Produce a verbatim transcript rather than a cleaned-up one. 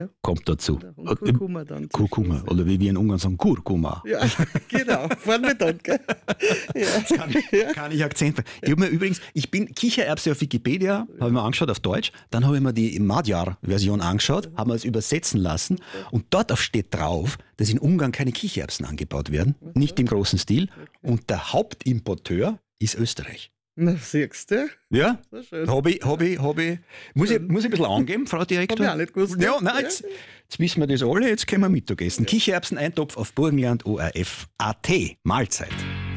kommt dazu. Und Kurkuma dann. zum Kurkuma, Schluss. oder wie wir in Ungarn sagen, Kurkuma. Ja, genau. Vorne mit dort, gell? Ja. Das kann ich, kann ich Akzent. Ich habe mir übrigens, ich bin Kichererbse auf Wikipedia, habe ich mir angeschaut auf Deutsch, dann habe ich mir die Magyar-Version angeschaut, haben wir es übersetzen lassen und dort steht drauf, dass in Ungarn keine Kichererbsen angebaut werden, nicht im großen Stil und der Hauptimporteur ist Österreich. Na, siehst du? Ja, So schön. habe ich, habe ich, habe ich. Muss ich, muss ich ein bisschen angeben, Frau Direktor? Hab ich auch nicht gewusst. Ja, nein, jetzt, jetzt wissen wir das alle, jetzt können wir Mittagessen. Kichererbsen, Eintopf auf Burgenland, O R F, A T, Mahlzeit.